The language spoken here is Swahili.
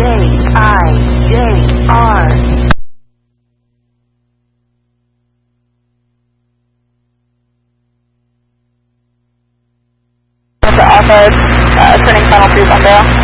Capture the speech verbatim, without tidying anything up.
I J R. Alpha, uh, turning final three Bundo.